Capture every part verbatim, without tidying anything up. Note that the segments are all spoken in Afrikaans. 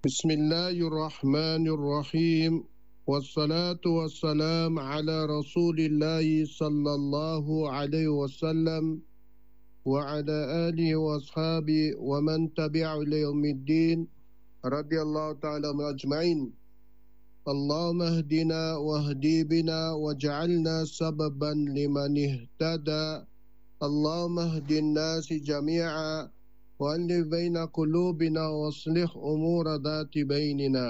بسم الله الرحمن الرحيم والصلاة والسلام على رسول الله صلى الله عليه وسلم وعلى آله وأصحابه ومن تبع ليوم الدين رضي الله تعالى أجمعين. اللهم اهدنا واهدي بنا واجعلنا سببا لمن اهتدى. اللهم اهد الناس جميعا وألف بين قلوبنا واصلح أمور ذات بيننا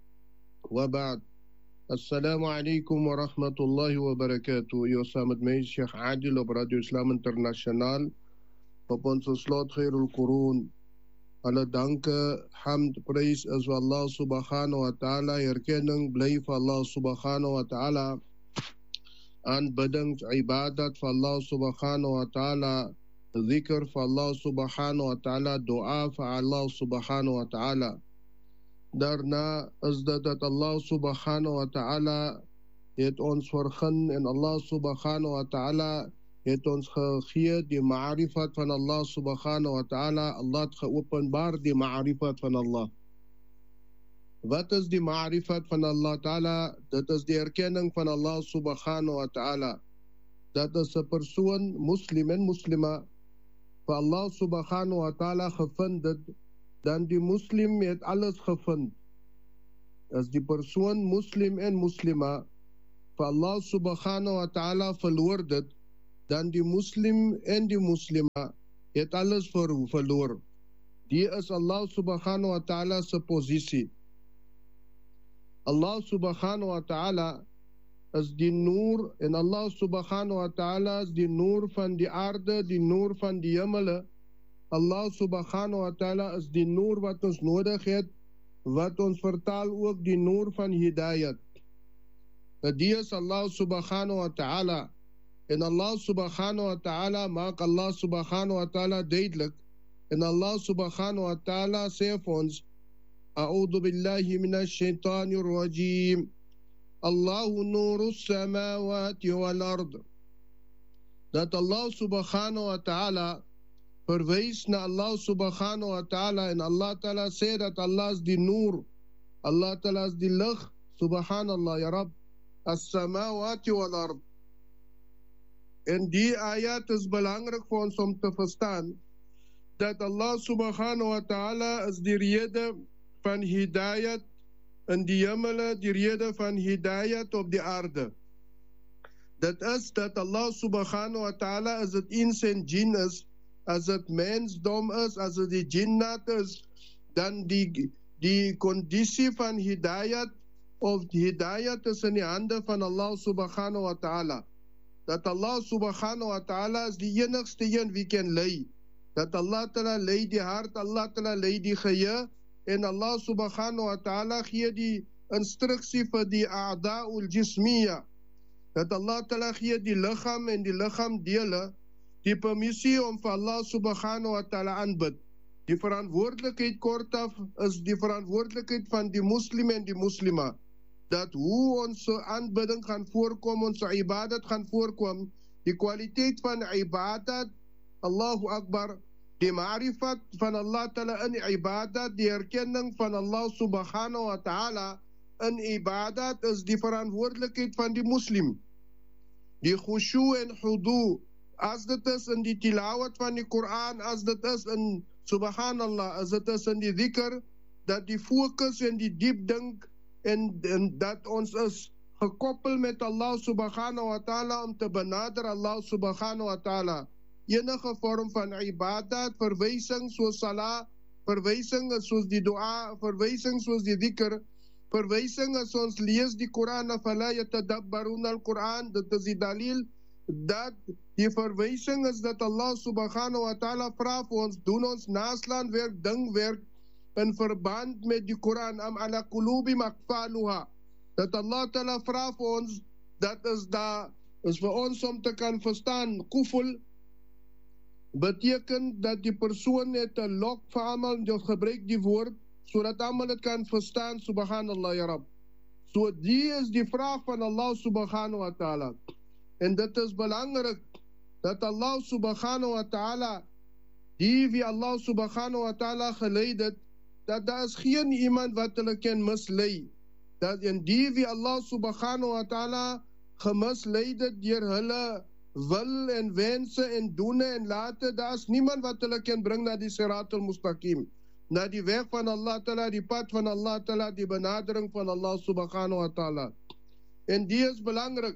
وبعد. Assalamu alaikum warahmatullahi wabarakatuh. Yo sahabat mei Syekh Adil op Radio Islam Internasional op onze slot Khairul Qurun. Alle danke, hamd, prys is vir Allah subhanahu wa ta'ala. Erkenning bly vir Allah subhanahu wa ta'ala. Aanbidding, ibadat vir Allah subhanahu wa ta'ala. Zikr vir Allah subhanahu wa ta'ala. Dua vir Allah subhanahu wa ta'ala. Daarna is dit dat Allah subhanahu wa ta'ala het ons vergun en Allah subhanahu wa ta'ala het ons gegee die ma'rifat van Allah subhanahu wa ta'ala. Allah het geopenbaar die ma'rifat van Allah. Wat is die ma'rifat van Allah ta'ala? Dit is die erkenning van Allah subhanahu wa ta'ala. Dat is 'n persoon, moslim en moslima, vir Allah subhanahu wa ta'ala gevind het, dan die moslim het alles gevind. As die persoon moslim en moslima vir Allah subhanahu wa ta'ala verloor dit, dan die moslim en die moslima het alles ver, verloor. Die is Allah subhanahu wa ta'ala se posisie. Allah subhanahu wa ta'ala is die noor en Allah subhanahu wa ta'ala is die noor van die aarde, die noor van die hemele. Allah subhanahu wa ta'ala is die noor wat ons nodig het, wat ons vertaal ook die noor van hidayat. Die is Allah subhanahu wa ta'ala. En Allah subhanahu wa ta'ala maak Allah subhanahu wa ta'ala duidelik. En Allah subhanahu wa ta'ala sê vir ons, A'udhu billahi minash shaitanir rajim. Allahu nuru samawati wal ard. Dat Allah subhanahu wa ta'ala verwys na Allah subhanahu wa ta'ala en Allah ta'ala sê dat Allah is die noor. Allah ta'ala is die lig. Subhanallah, ya Rab. As-samawati wal ard. En die ayat is belangrik vir ons om te verstaan dat Allah subhanahu wa ta'ala is die rede van hidayat in die hemele, die rede van hidayat op die aarde. Dit is dat Allah subhanahu wa ta'ala as dit ins en jin is, as dit mensdom is, as dit die jinnat is, dan die, die conditie van hidayat of hidayat is in die hande van Allah subhanahu wa ta'ala. Dat Allah subhanahu wa ta'ala is die enigste een wie kan lei. Dat Allah ta'ala lei die hart, Allah ta'ala lei die geheue, en Allah subhanahu wa ta'ala gee die instruksie vir die a'da'ul jismiya. Dat Allah ta'ala gee die lichaam en die lichaam dele die permissie om vir Allah subhanahu wa ta'ala aanbid. Die verantwoordelikheid kortaf is die verantwoordelikheid van die moslim en die moslima. Dat hoe ons aanbidding gaan voorkom, ons ibadat gaan voorkom, die kwaliteit van ibadat, Allahu Akbar, die ma'rifat van Allah ta'ala in ibadat, die erkenning van Allah subhanahu wa ta'ala in ibadat is die verantwoordelikheid van die moslim. Die khushu en hudu, as dit is in die tilawat van die Koran, as dit is in subhanallah, as dit is in die dhikr, dat die fokus en die diep dink en, en dat ons is gekoppel met Allah subhanahu wa ta'ala om te benader Allah subhanahu wa ta'ala. Enige vorm van ibadat, verwysing soos salah, verwysing soos die dua, verwysing soos die dhikr, verwysing as ons lees die Koran, afala yatadabbaruna al-Quran, dit is die dalil, dat die verwysing is dat Allah subhanahu wa ta'ala vra vir ons, doen ons naslaanwerk, dingwerk, in verband met die Koran, am ala qulubi makfaluha, dat Allah ta'ala vra vir ons, dat is daar, is vir ons om te kan verstaan, kuful, beteken dat die persoon het 'n lok vir almal, jy gebruik die woord, sodat almal het kan verstaan, subhanallah ya Rab. So die is die vraag van Allah subhanahu wa ta'ala. En dit is belangrik, dat Allah subhanahu wa ta'ala, die wie Allah subhanahu wa ta'ala geleid het, dat daar is geen iemand wat hulle kan mislei. Dat en die wie Allah subhanahu wa ta'ala gemisleid het deur hulle wil en wense en doene en late, daar is niemand wat hulle kan bring na die Sirat al-Mustaqim, na die weg van Allah ta'ala, die pad van Allah ta'ala, die benadering van Allah subhanahu wa ta'ala. En die is belangrijk,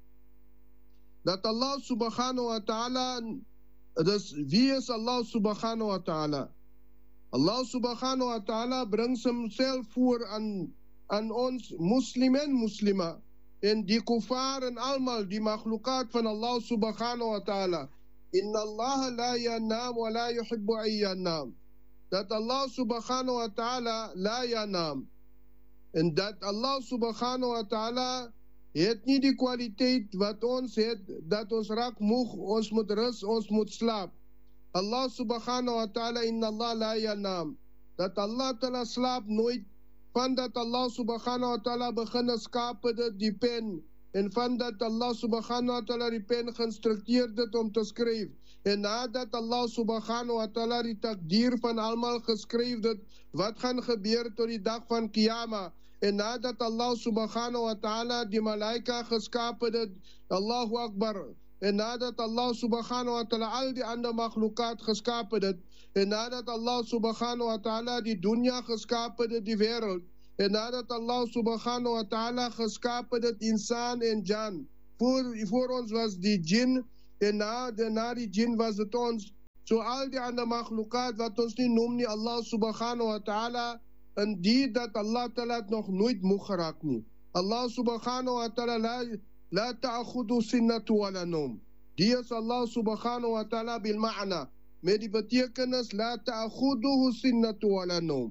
dat Allah subhanahu wa ta'ala, dus wie is Allah subhanahu wa ta'ala? Allah subhanahu wa ta'ala brengt hemzelf voor aan, aan ons moslim en moslima, en die kuffar en allemaal, die makhlukat van Allah subhanahu wa ta'ala. Inna Allah la yanam wa la yuhibbu an yanam. Dat Allah subhanahu wa ta'ala la yanam. En dat Allah subhanahu wa ta'ala het nie die kwaliteit wat ons het, dat ons raak moeg, ons moet rust, ons moet slaap. Allah subhanahu wa ta'ala, inna Allah la yanam. Dat Allah ta'ala slaap nooit, van dat Allah subhanahu wa ta'ala begin skape dit die pen, en van dat Allah subhanahu wa ta'ala die pen geïnstructeerd het om te skryf, en nadat Allah subhanahu wa ta'ala die takdir van almal geskryf het, wat gaan gebeur tot die dag van Qiyamah, en nadat Allah subhanahu wa ta'ala die malaika geskape het, Allahu Akbar, en nadat Allah subhanahu wa ta'ala al die ander makhlukat geskape het, en nadat Allah subhanahu wa ta'ala die dunya geskape het, die wereld, en nadat Allah subhanahu wa ta'ala geskape het, insan en jan, voor, voor ons was die jinn, en na, de, na die jinn was het ons, so al die ander makhlukat wat ons nie noem nie, Allah subhanahu wa ta'ala, en die dat Allah ta'ala nog nooit moeg geraak nie. Allah subhanahu wa ta'ala la, la ta'akhudu sinnatu wala noom. Die is Allah subhanahu wa ta'ala bil ma'na, met die betekenis la ta'akhuduhu sinnatu wala noom.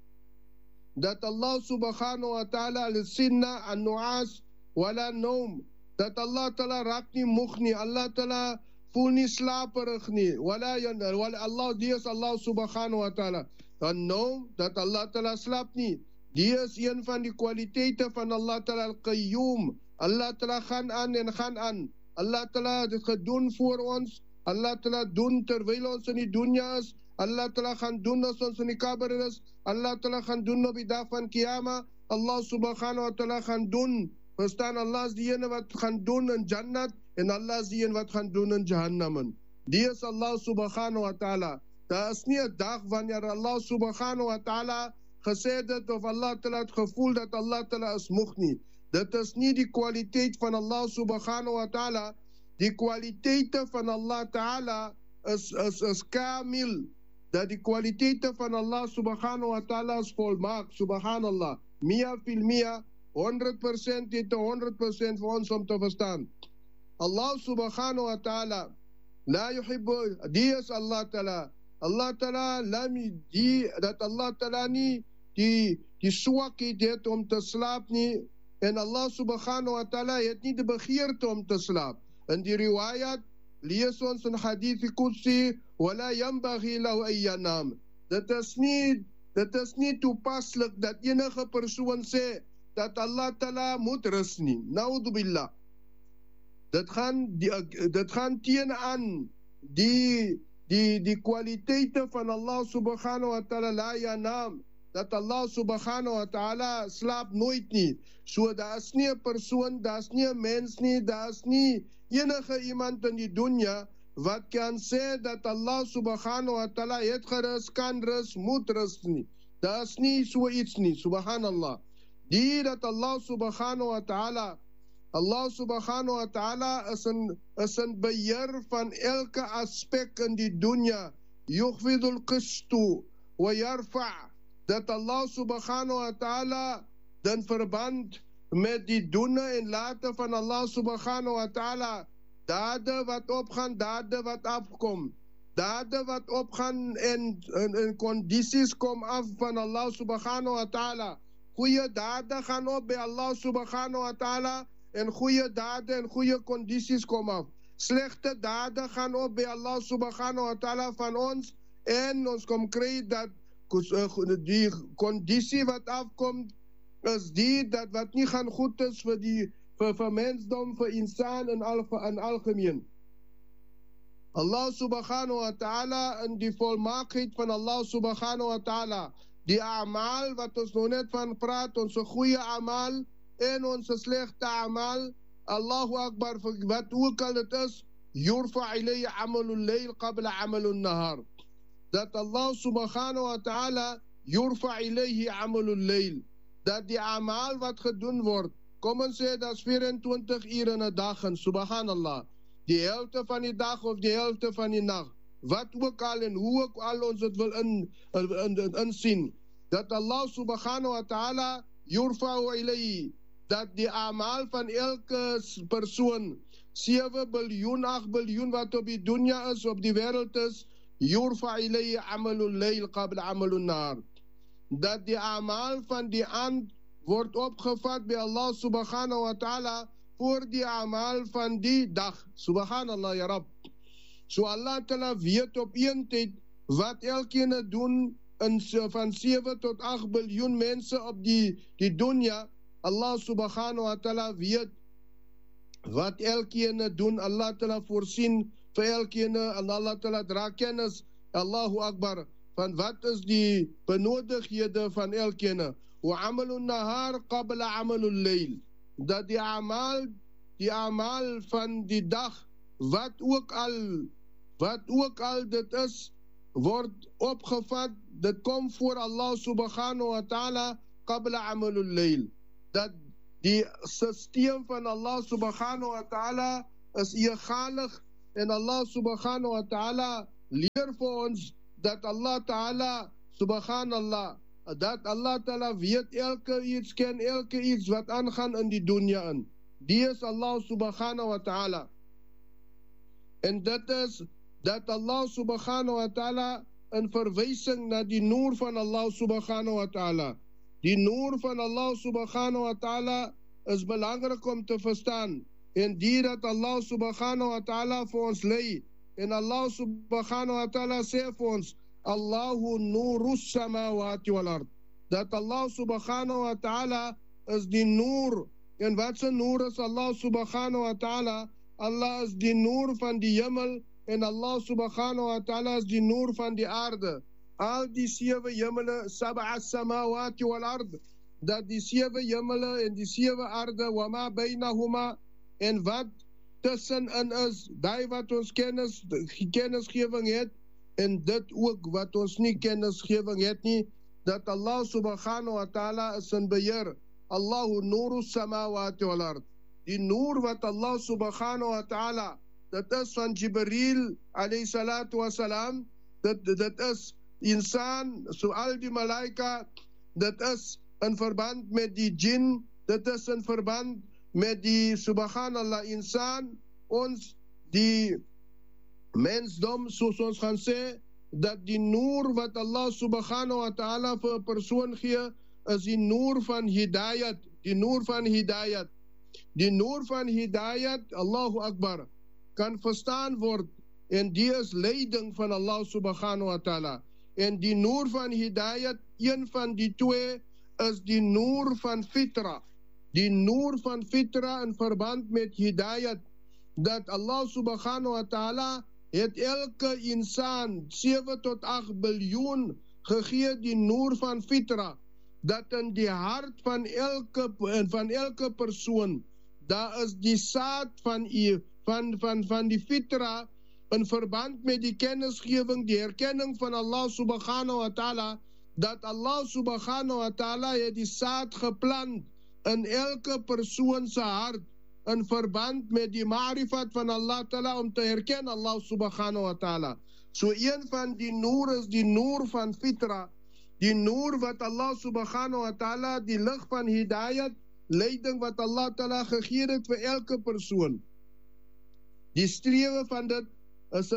Dat Allah subhanahu wa ta'ala al sinna an nu'as wala noom. Dat Allah ta'ala raak nie moeg nie, Allah ta'ala voel nie slaperig nie, wala, wala Allah, die is Allah subhanahu wa ta'ala. Dan noom, dat Allah ta'ala slaap nie. Die is een van die kwaliteite van Allah ta'ala al-Qayyum. Allah ta'ala gaan aan en gaan aan. Allah ta'ala het gedoen voor ons. Allah ta'ala doen terwijl ons in die dunya is. Allah ta'ala gaan doen as ons in die kaber is. Allah ta'ala gaan doen op die dag van Qiyamah. Allah subhanahu wa ta'ala gaan doen. Verstaan, Allah is die ene wat gaan doen in Jannat, en Allah is die ene wat gaan doen in Jahannam. Die is Allah subhanahu wa ta'ala. Daar is nie 'n dag wanneer Allah subhanahu wa ta'ala gesê het of Allah ta'ala het gevoel dat Allah ta'ala is moeg nie. Dit is nie die kwaliteit van Allah subhanahu wa ta'ala. Die kwaliteite van Allah ta'ala is, is, is kamil. Dat die kwaliteite van Allah subhanahu wa ta'ala is volmaak. Subhanallah. Mia fil mia. honderd percent het honderd percent vir ons om te verstaan. Allah subhanahu wa ta'ala la yuhibbu, die is Allah ta'ala. Allah ta'ala lam die, dat Allah ta'ala nie die, die swakheid het om te slaap nie, en Allah subhanahu wa ta'ala het nie die begeerte om te slaap. In die riwayat lees ons in hadith Qudsi, wala yanbaghi lahu an yanam. Dit is nie, dit is nie toepaslik dat enige persoon sê dat Allah ta'ala moet rus nie. Na'udhu billah. Dit gaan, die, dit gaan teen aan die Die, die kwaliteite van Allah subhanahu wa ta'ala la yanam, dat Allah subhanahu wa ta'ala slaap nooit nie. So daar is nie 'n persoon, daar is nie 'n mens nie, daar is nie enige iemand in die dunya wat kan sê dat Allah subhanahu wa ta'ala het gerus, kan rus, moet rus nie. Daar is nie so iets nie, subhanallah. Die dat Allah subhanahu wa ta'ala Allah subhanahu wa ta'ala is een, is een beheer van elke aspek in die dunya. Yukhfidul qistu wa yarfa'. Dat Allah subhanahu wa ta'ala den verband met die doene en late van Allah subhanahu wa ta'ala. Dade wat opgaan, dade wat afkom. Dade wat opgaan en, en, en condities kom af van Allah subhanahu wa ta'ala. Goeie dade gaan op bij Allah subhanahu wa ta'ala. En goede daden en goede condities komen af. Slechte daden gaan op bij Allah subhanahu wa ta'ala van ons. En ons komt krijgen dat die conditie wat afkomt, is die dat wat niet gaan goed is voor, die, voor, voor mensdom, voor insan en al, in algemeen. Allah subhanahu wa ta'ala en die volmaaktheid van Allah subhanahu wa ta'ala. die amal wat ons nou net van praat, onze goeie amal en onze slechte amal, Allahu Akbar, wat ook al het is, yurfa ilayhi amalul layl qabla amalul nahar. Dat Allah subhanahu wa ta'ala yurfa ilayhi amalul layl. Dat die amal wat gedoen wordt, kom ons sê, dat is vierentwintig uur in een dag, en subhanallah, die helft van die dag of die helft van die nacht, wat ook al en hoe ook al ons het wil in, in, in, inzien, dat Allah subhanahu wa ta'ala yurfa ilayhi, dat die amal van elke persoon, zeven biljoen, acht biljoen wat op die dunya is, op die wereld is, yurfa ilayhi amalul layl qabla amalun nahar. Dat die amal van die aand wordt opgevat bij Allah subhanahu wa ta'ala voor die amal van die dag. Subhanallah ya Rab. So Allah ta'ala weet op een tijd wat elkeen doen in, van zeven tot acht biljoen mensen op die, die dunya. Allah subhanahu wa ta'ala weet wat elkeen doen. Allah ta'ala voorzien voor elkeen. En Allah ta'ala dra kennis. Allahu Akbar. Van wat is die benodigdheden van elkeen. Wa amalun nahar qabla amalul layl. Dat die amal, die amal van die dag, wat ook al, wat ook al dit is, wordt opgevat. Dat komt voor Allah subhanahu wa ta'ala qabla amalul layl. Dat die systeem van Allah subhanahu wa ta'ala is egalig. En Allah subhanahu wa ta'ala leer voor ons dat Allah ta'ala subhanallah, dat Allah ta'ala weet elke iets, ken elke iets wat aangaan in die dunya in. Die is Allah subhanahu wa ta'ala. En dat is dat Allah subhanahu wa ta'ala een verwijzing naar die noor van Allah subhanahu wa ta'ala. Die noor van Allah subhanahu wa ta'ala is belangrijk om te verstaan. En die dat Allah subhanahu wa ta'ala voor ons leidt. En Allah subhanahu wa ta'ala zegt voor ons, Allahu nurus samawati wal ard. Dat Allah subhanahu wa ta'ala is die noor. En wat zijn noor is Allah subhanahu wa ta'ala? Allah is die noor van die hemel. En Allah subhanahu wa ta'ala is die noor van die aarde. Al die zeven hemelen, sab'a samawati wal ard. Dat die zeven hemelen en die zeven aarde, wa ma bainahuma, en wat tussenin is, die wat ons kennis, kennisgeving het, en dit ook wat ons nie kennisgeving het nie, dat Allah subhanahu wa ta'ala is in beheer. Allahu nuru samawati wal ard. Die noor wat Allah subhanahu wa ta'ala, dat is van Jibril alayhi salatu wa salam, dat, dat is insan, so al die malaika, dat is in verband met die jinn, dat is in verband met die subhanallah insan, ons die mensdom, soos ons gaan sê, dat die noor wat Allah subhanahu wa ta'ala vir 'n persoon gee, is die noor van hidayat, die noor van hidayat. Die noor van hidayat, Allahu Akbar, kan verstaan word, en die is leiding van Allah subhanahu wa ta'ala. En die noor van hidayat, een van die twee, is die noor van fitra. Die noor van fitra in verband met hidayat, dat Allah subhanahu wa ta'ala het elke insan zeven tot acht biljoen gegee die noor van fitra, dat in die hart van elke, van elke persoon, daar is die saad van, van, van, van die fitra in verband met die kennisgeving, die herkenning van Allah subhanahu wa ta'ala, dat Allah subhanahu wa ta'ala het die saad geplant in elke persoon se hart, in verband met die ma'rifat van Allah ta'ala, om te herkennen Allah subhanahu wa ta'ala. So een van die noor is die noor van fitra, die noor wat Allah subhanahu wa ta'ala, die lig van hidayat, leiding wat Allah ta'ala gegee het vir elke persoon. Die strewe van dit is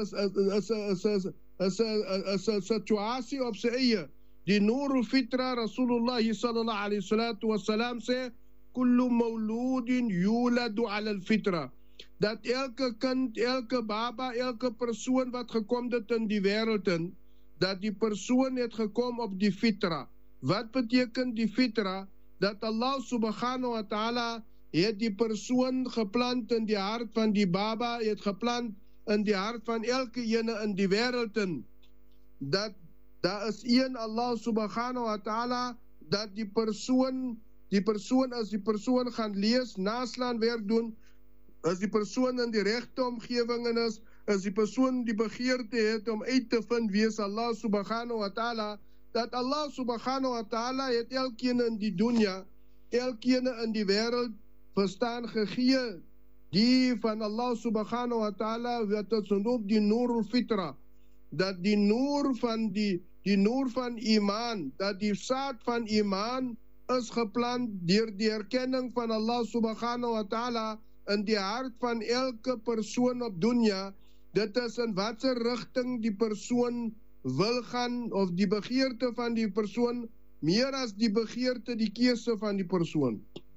'n situasie op sy eie. Die noor fitra, Rasulullah sallallahu alayhi salatu wassalam sê, kullu mawludin yuladu ala al-fitra. Dat elke kind, elke baba, elke persoon wat gekom het in die wêreld in, dat die persoon het gekom op die fitra. Wat betekent die fitra? Dat Allah subhanahu wa ta'ala het die persoon geplant in die hart van die baba, het geplant in die hart van elke ene in die wêreld in. Dat Daar is een Allah subhanahu wa ta'ala, dat die persoon, die persoon as die persoon gaan lees, naslaan werk doen, as die persoon in die regte omgewing is, as die persoon die begeerte het om uit te vind wie is Allah subhanahu wa ta'ala, dat Allah subhanahu wa ta'ala het elkeen in die dunya, elkeen in die wêreld verstaan gegee, die van Allah subhanahu wa ta'ala, wat het genoem die Noorul Fitra, dat die noor van die, die noor van iman, dat die saad van iman is geplant deur die erkenning van Allah subhanahu wa ta'ala in die hart van elke persoon op dunya. Dit is in watse rigting die persoon wil gaan, of die begeerte van die persoon, meer as die begeerte, die keuse van die persoon.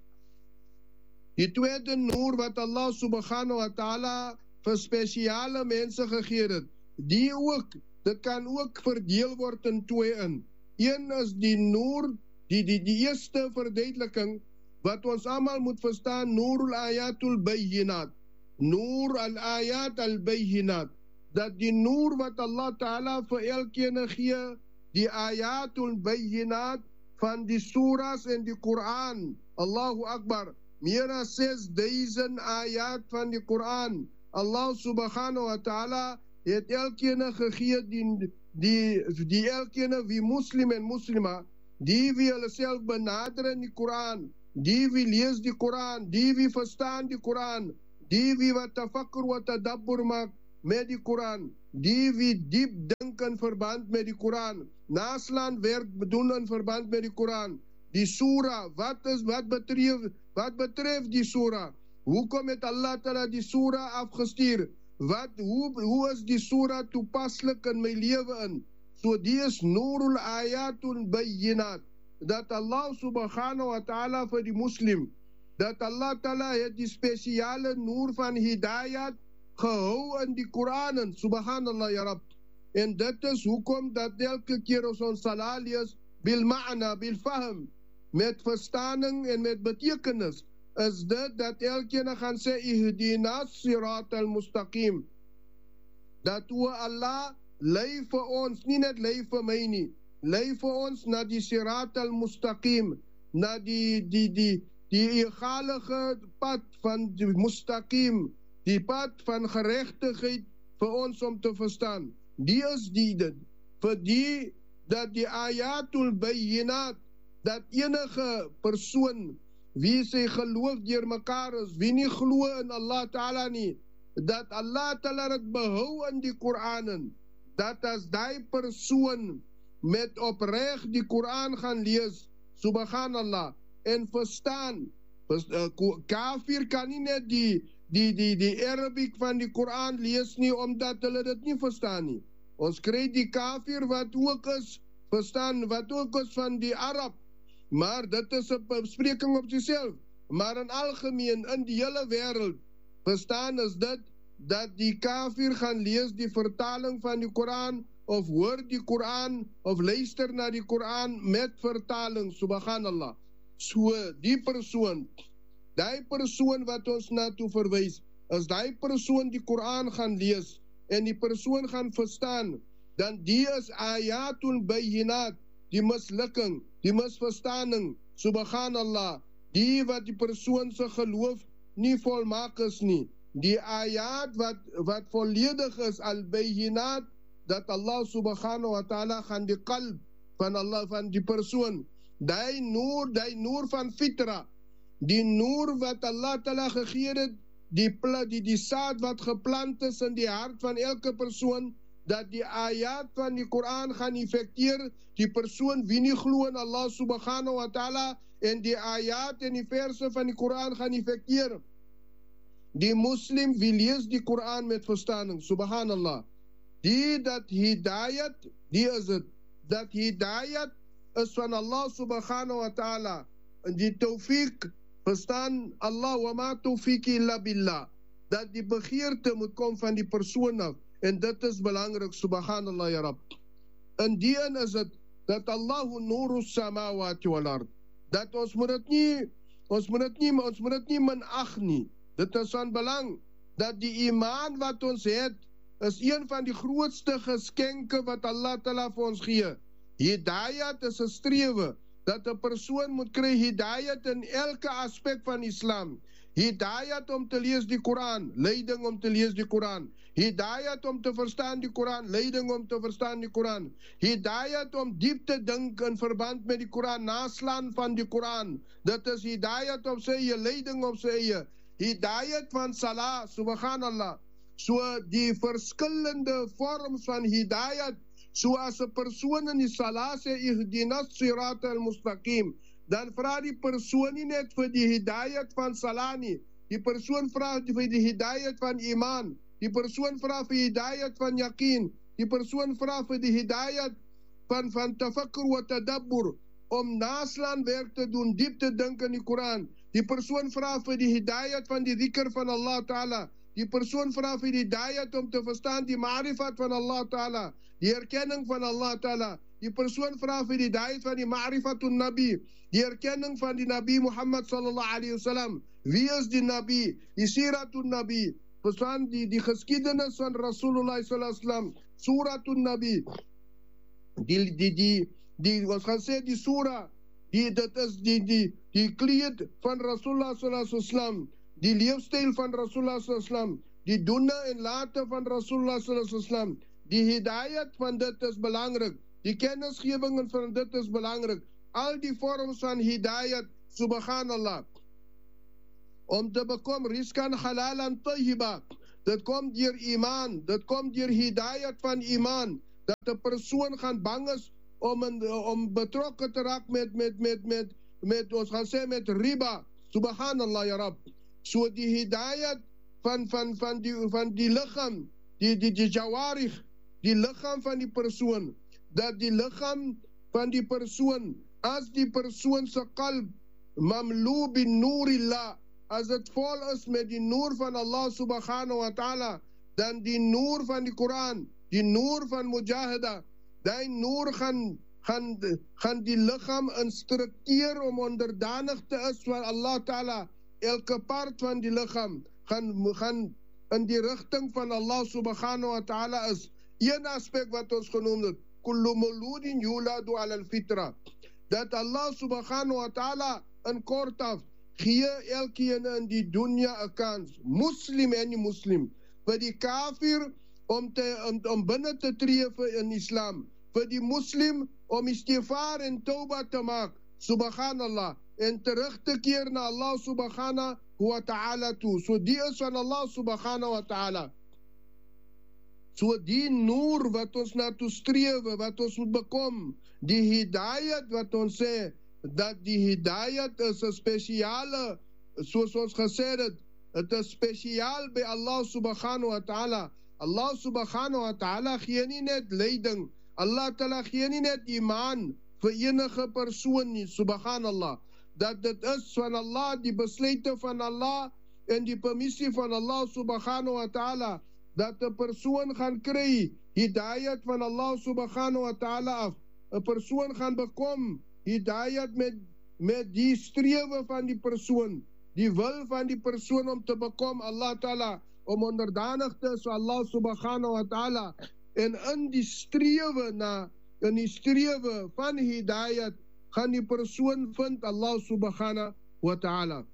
Die tweede noor wat Allah subhanahu wa ta'ala vir spesiale mense gegee het, die ook, dit kan ook verdeel word in twee in. Een is die noor, die, die, die eerste verduideliking, wat ons allemaal moet verstaan, Noorul Ayatul Bayyinat. Noor al-Ayat al-Bayyinat. Dat die noor wat Allah ta'ala vir elkeen gee, die Ayatul Bayyinat van die surahs en die Koran. Allahu Akbar. Meer as zesduizend ayat van die Koran. Allah subhanahu wa ta'ala het elkeen gegee, die, die, die elkeen wie moslim en moslima, die wie hulle self benader in die Koran, die wie lees die Koran, die wie verstaan die Koran, die wie wat tafakkur wat tadabbur maak met die Koran, die wie diep dink in verband met die Koran, naslaan werk doen in verband met die Koran, die surah, wat is wat betref, wat betref die surah, hoekom het Allah ta'ala die surah afgestuur, wat, hoe, hoe is die surah toepaslik in my lewe in, so die is Noorul Ayatul Bayyinat, dat Allah subhanahu wa ta'ala vir die moslim, dat Allah ta'ala het die spesiale noor van hidayat gehou in die Koran, subhanallah ya Rab. En dit is hoekom dat elke keer as ons salah lees, bil ma'na, bil fahm, met verstaaning en met betekenis, is dit dat elkeen gaan sê, ihdina sirat al-mustaqim, dat o Allah, lei vir ons, nie net lei vir my nie, lei vir ons na die sirat al-mustaqim, na die, die, die, die egalige pad van die mustaqim, die pad van gerechtigheid vir ons om te verstaan. Die is die dit, vir die, dat die ayatul bayyinat, dat enige persoon, wie sy geloof deur mekaar is, wie nie glo in Allah ta'ala nie, dat Allah ta'ala het behou in die Koranen, dat as die persoon met opreg die Koran gaan lees, subhanallah, en verstaan, kafir kan nie net die, die, die, die Arabiek van die Koran lees nie, omdat hulle dit nie verstaan nie. Ons kry die kafir wat ook is, verstaan, wat ook is van die Arab, maar dit is 'n bespreking op zichzelf. Maar in algemeen, in die hele wereld, verstaan is dit, dat die kafir gaan lees die vertaling van die Koran, of hoor die Koran, of luister na die Koran met vertaling, subhanallah. So, die persoon, die persoon wat ons naartoe verwys, as die persoon die Koran gaan lees, en die persoon gaan verstaan, dan die is ayatul bayyinat, die mislukking, die misverstaaning, subhanallah, die wat die persoon se geloof nie volmaak is nie, die ayat wat, wat volledig is, al-bayyinat, dat Allah subhanahu wa ta'ala gaan die qalb van Allah, van die persoon, die noor, die noor van fitra, die noor wat Allah ta'ala gegee het, die, die, die saad wat geplant is in die hart van elke persoon, dat die ayat van die Koran gaan effecteer, die persoon wie nie glo in Allah subhanahu wa ta'ala, en die ayat en die verse van die Koran gaan effecteer. Die moslim wie lees die Koran met verstaaning, subhanallah. Die dat hidayat, die is het, dat hidayat is van Allah subhanahu wa ta'ala, en die tawfiq, verstaan Allah, wa ma tawfiq illa billah, dat die begeerte moet kom van die persoon af, en dit is belangrijk, subhanallah ya Rab. In die een is het, dat Allahu nuru samawati wal ard, dat ons moet het nie, ons moet het nie, ons moet het nie minag nie. Dit is van belang, dat die iman wat ons het, is een van die grootste geskenke wat Allah Ta'ala vir ons gee. Hidayat is 'n strewe dat 'n persoon moet kry hidayat in elke aspek van Islam. Hidayat om te lees die Koran, leiding om te lees die Koran. Hidayat om te verstaan die Koran, leiding om te verstaan die Koran. Hidayat om diep te dink in verband met die Koran, naslaan van die Koran. Dit is hidayat op sy eie, leiding op sy eie. Hidayat van salah, subhanallah. So die verskillende vorms van hidayat, soos 'n persoon in die salah sê, ihdinas sirata al-mustaqim, dan vra die persoon nie net vir die hidayat van salah nie. Die persoon vra vir die hidayat van iman. Die persoon vra vir hidayat van yaqeen. Die persoon vra vir die hidayat van, van tafakkur wa tadabbur, om naslaan werk te doen, diep te dink in die Koran. Die persoon vra vir die hidayat van die dhikr van Allah Ta'ala. Die persoon vra vir die hidayat om te verstaan die ma'rifat van Allah Ta'ala, die erkenning van Allah Ta'ala. Die persoon vra vir die hidayat van die ma'rifatun Nabi, die erkenning van die Nabi Muhammad sallallahu alaihi wasallam. Wie is die Nabi? Die siratun Nabi. Verstaan die, die geskiedenis van Rasulullah sallallahu alaihi wasallam. Suratun Nabi. Die, die, die, die, wat gaan sê, die surah, die, dit is die, die, die kleed van Rasulullah sallallahu alaihi wasallam. Die leefstyl van Rasulullah sallallahu alaihi wasallam, die doene en late van Rasulullah sallallahu alaihi wasallam, die hidayat van dit is belangrik, die kennisgewing van dit is belangrik, al die vorms van hidayat, subhanallah, om te bekom rizkan halalan tayyiba, dit kom deur iman, dit kom deur hidayat van iman, dat 'n persoon gaan bang is om, in, om betrokke te raak met, met, met, met, met, ons gaan sê met riba, subhanallah ya Rab. So die hidayat van, van, van, die, van die lichaam, die, die, die jawarih, die lichaam van die persoon, dat die lichaam van die persoon, as die persoon se qalb, mamlu bin nurillah, as het vol is met die noor van Allah subhanahu wa ta'ala, dan die noor van die Koran, die noor van mujahida, die noor gaan, gaan, gaan die lichaam instructeer om onderdanig te is van Allah ta'ala. Elke part van die lichaam gaan, gaan in die richting van Allah subhanahu wa ta'ala is. Een aspek wat ons genoemd het, kullu muludin yuladu ala al-fitra, dat Allah subhanahu wa ta'ala in kort af gee elkeen in die dunya 'n kans, moslim en nie moslim, vir die kafir om, te, om, om binnen te tree in Islam, vir die moslim om istighfar en tauba te maak, subhanallah, en terug te keer na Allah subhanahu wa ta'ala toe. So die is van Allah subhanahu wa ta'ala. So die noor wat ons naartoe strewe, wat ons moet bekom, die hidayat wat ons sê, dat die hidayat is 'n spesiale, soos ons gesê het, het is spesiaal by Allah subhanahu wa ta'ala. Allah subhanahu wa ta'ala gee nie net leiding, Allah ta'ala gee nie net iman vir enige persoon nie, subhanallah. Dat dit is van Allah, die besluite van Allah en die permissie van Allah subhanahu wa ta'ala, dat 'n persoon gaan kry hidayat van Allah subhanahu wa ta'ala af. 'n Persoon gaan bekom hidayat met, met die strewe van die persoon, die wil van die persoon om te bekom Allah ta'ala, om onderdanig te is Allah subhanahu wa ta'ala, en in die strewe na, in die strewe van hidayat, gaan die persoon vind Allah subhanahu wa ta'ala.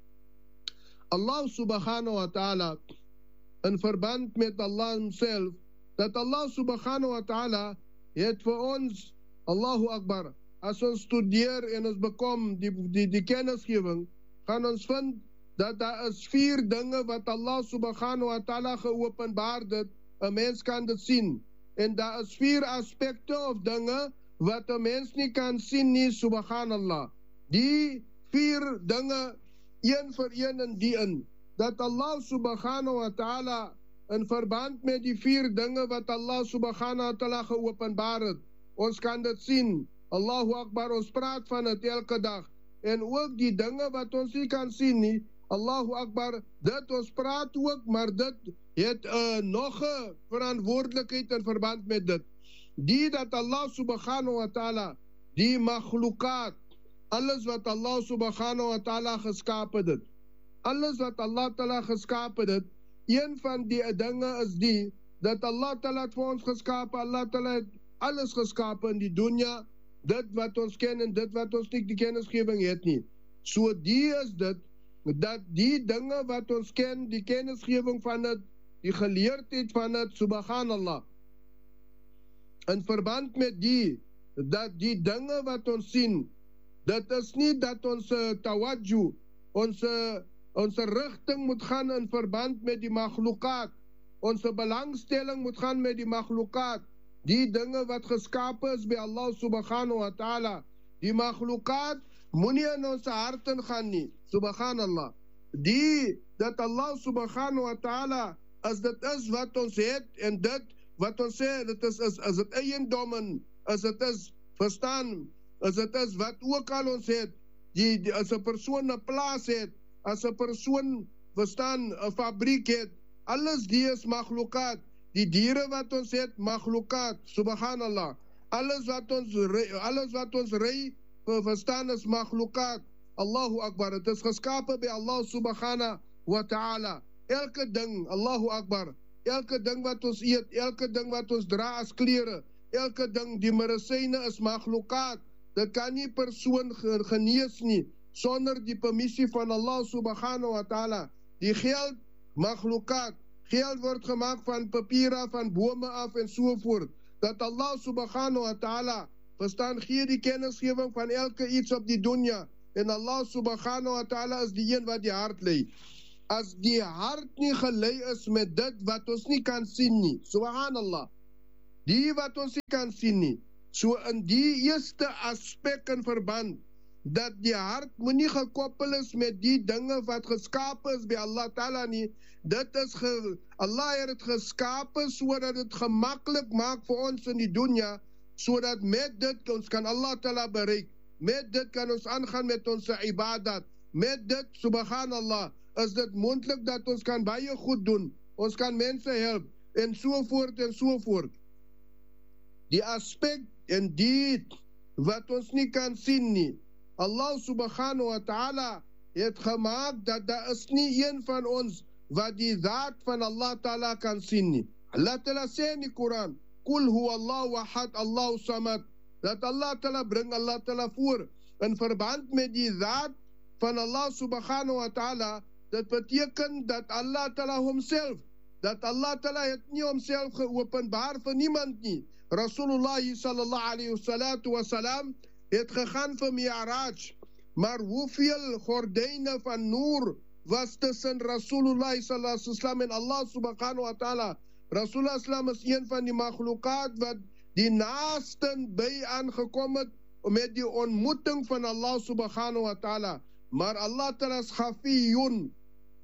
Allah subhanahu wa ta'ala, in verband met Allah himself, dat Allah subhanahu wa ta'ala het vir ons, Allahu Akbar, as ons studeer en ons bekom die, die, die kennisgewing, gaan ons vind dat daar is vier dinge wat Allah subhanahu wa ta'ala geopenbaar het, 'n mens kan dit sien, en daar is vier aspekte of dinge wat 'n mens nie kan sien nie, subhanallah. Die vier dinge, een vir een in die in, dat Allah subhanahu wa ta'ala in verband met die vier dinge wat Allah subhanahu wa ta'ala geopenbaar het, ons kan dit sien, Allahu Akbar, ons praat van het elke dag, en ook die dinge wat ons nie kan sien nie, Allahu Akbar, dit ons praat ook, maar dit het uh, nog 'n verantwoordelikheid in verband met dit. Die dat Allah subhanahu wa ta'ala, die makhlukat, alles wat Allah subhanahu wa ta'ala geskapen het, alles wat Allah ta'ala geskapen het, een van die dinge is die, dat Allah Ta'ala het vir ons geskapen, Allah Ta'ala het alles geskapen in die dunya, dit wat ons ken en dit wat ons nie die kennisgewing het nie. So die is dit, dat die dinge wat ons ken, die kennisgewing van het, die geleerdheid van het, subhanallah, in verband met die, dat die dinge wat ons sien, dit is nie dat ons tawadju, ons onze rigting moet gaan in verband met die makhlukaat, onze belangstelling moet gaan met die makhlukaat, die dinge wat geskapen is by Allah subhanahu wa ta'ala, die makhlukaat moet nie in onze harten gaan nie, subhanallah, die, dat Allah subhanahu wa ta'ala, as dit is wat ons het, en dit, wat ons sê, dit is, is, is het eiendommen, as het is, verstaan, as het is, wat ook al ons het, die, die as een persoon een plaas het, as een persoon, verstaan, een fabriek het, alles die is makhlukaat, die dieren wat ons het, makhlukaat, subhanallah, alles wat ons, alles wat ons rei, verstaan is makhlukaat, Allahu Akbar, het is geskapen by Allah subhanahu wa ta'ala, elke ding, Allahu Akbar, elke ding wat ons eet, elke ding wat ons dra as kleren, elke ding, die medisyne is makhlukaat, dit kan nie persoon genees nie, sonder die permissie van Allah subhanahu wa ta'ala, die geld, makhlukaat, geld word gemaakt van papiera, van bome af en sovoort, dat Allah subhanahu wa ta'ala, verstaan, gee die kennisgeving van elke iets op die dunya, en Allah subhanahu wa ta'ala is die een wat die hart lei. As die hart nie gelei is met dit wat ons nie kan sien nie, subhanallah, die wat ons nie kan sien nie, so in die eerste aspek in verband, dat die hart moet nie gekoppel is met die dinge wat geskapen is by Allah Ta'ala nie, dit is, ge, Allah het het geskapen, so dat het gemakkelijk maak vir ons in die dunya, so dat met dit ons kan Allah Ta'ala bereik, met dit kan ons aangaan met ons ibadat, met dit, subhanallah, is dit moontlik dat ons kan baie goed doen, ons kan mense help, en sovoort en sovoort. Die aspect en die wat ons nie kan sien nie, Allah subhanahu wa ta'ala het gemaakt dat daar is nie een van ons wat die daad van Allah ta'ala kan sien nie. Allah ta'ala sê in die Koran, Kul huwa Allahu ahad, Allahu samad, dat Allah ta'ala bring Allah ta'ala voor, in verband met die daad van Allah subhanahu wa ta'ala, dat beteken dat Allah ta'ala homself, dat Allah ta'ala het nie homself geopenbaar vir niemand nie. Rasulullah sallallahu alayhi wa sallam het gegaan vir Mi'raj, maar hoeveel gordyne van noor was tussen Rasulullah sallallahu alayhi wa sallam en Allah subhanahu wa ta'ala. Rasulullah sallam is een van die makhlukaat wat die naasten by aangekom het met die ontmoeting van Allah subhanahu wa ta'ala. Maar Allah ta'ala is ghafiyun,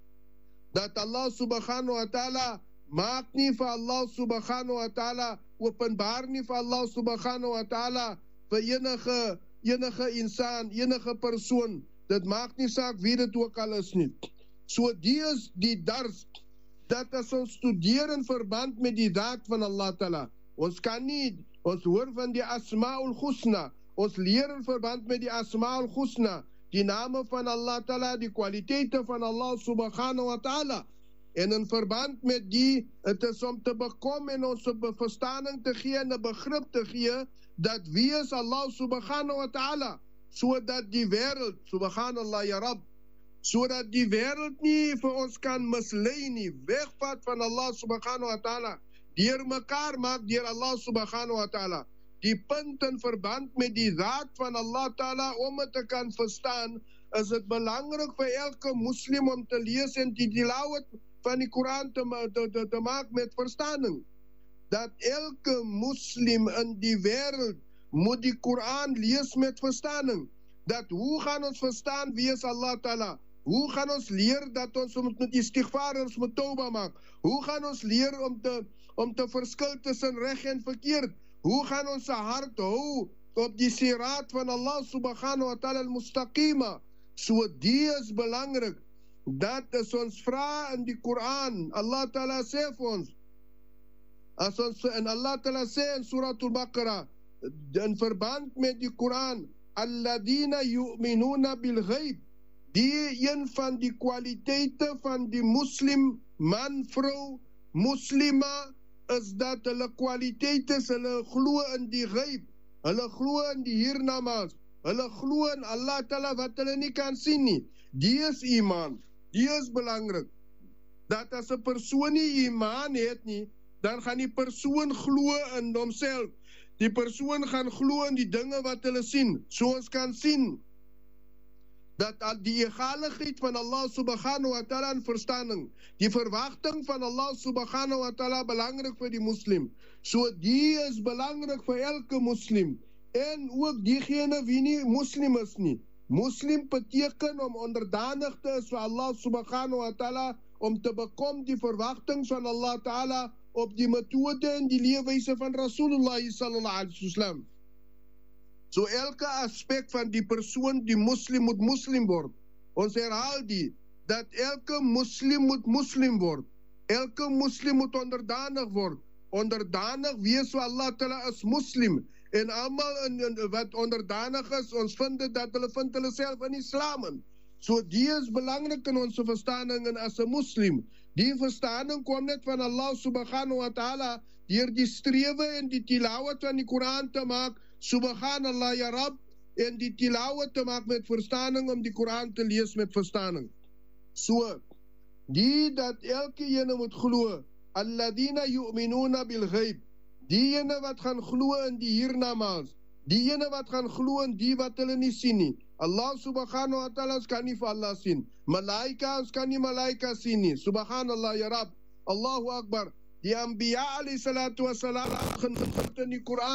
dat Allah subhanahu wa ta'ala maak nie vir Allah subhanahu wa ta'ala, openbaar nie vir Allah subhanahu wa ta'ala vir enige, enige insaan, enige persoon, dit maak nie saak wie dit ook al is nie. So die is die dars, dat as ons studeer in verband met die daad van Allah ta'ala, ons kan nie, ons hoor van die Asma'ul Husna, ons leer in verband met die Asma'ul Husna, die name van Allah ta'ala, die kwaliteite van Allah subhanahu wa ta'ala, en in verband met die, het is om te bekom en ons verstaaning te gee en een begrip te gee, dat wie is Allah subhanahu wa ta'ala, so dat die wereld, subhanallah ya Rab, so dat die wereld nie vir ons kan mislei nie, wegvat van Allah subhanahu wa ta'ala, dier mekaar maak dier Allah subhanahu wa ta'ala, die punt in verband met die daad van Allah ta'ala, om het te kan verstaan, is het belangrijk vir elke moslim om te lees en die tilawat van die Koran te, te, te, te maak met verstaaning. Dat elke moslim in die wereld moet die Koran lees met verstaaning. Dat hoe gaan ons verstaan wie is Allah ta'ala? Hoe gaan ons leer dat ons met istighfar ons met tauba maak? Hoe gaan ons leer om te, om te verskil tussen reg en verkeerd? Hoe gaan ons hart hou op die siraat van Allah subhanahu wa ta'ala al-mustaqima? So die is belangrijk. Dat is ons vraag in die Koran. Allah ta'ala sê vir ons, as ons, en Allah ta'ala sê in Suratul Baqarah, in verband met die Koran, Alladina yu'minuna bil ghaib, die een van die kwaliteite van die moslim, man, vrou, moslima, is dat hulle kwaliteit is, hulle glo in die ghaib, hulle glo in die hiernamaals, hulle glo in Allah Ta'ala wat hulle nie kan sien nie. Die is iman, die is belangrik. Dat as 'n persoon nie iman het nie, dan gaan die persoon glo in homself. Die persoon gaan glo in die dinge wat hulle sien. So ons kan sien dat al die egaligheid van Allah subhanahu wa ta'ala in verstanding, die verwachting van Allah subhanahu wa ta'ala belangrik vir die moslim. So die is belangrik vir elke moslim. En ook diegene wie nie moslim is nie. Moslim beteken om onderdanig te is vir Allah subhanahu wa ta'ala, om te bekom die verwachtings van Allah ta'ala op die methode en die leefwyse van Rasulullah sallallahu alaihi wasallam. So elke aspek van die persoon, die moslim moet moslim word. Ons herhaal die, dat elke moslim moet moslim word. Elke moslim moet onderdanig word. Onderdanig wees vir Allah ta'ala is moslim. En almal in, in, wat onderdanig is, ons vind dit dat hulle vind hulle self in islam in. So die is belangrik in onze verstaaning en as 'n moslim. Die verstaaning kom net van Allah subhanahu wa ta'ala, deur die strewe en die tilawat van die Koran te maak, subhanallah ya Rab, en die tilawat te maak met verstaaning, om die Koran te lees met verstaaning. So, die dat elke ene moet glo, alladina yu'minuna bil ghaib, die ene wat gaan glo in die hiernamaals, die ene wat gaan glo in die wat hulle nie sien nie. Allah subhanahu wa ta'ala, ons kan nie vir Allah sien. Malaika, ons kan nie malaika sien nie. Subhanallah ya Rab, Allahu Akbar. Die Anbiya alayhi salatu wa salam in die Quran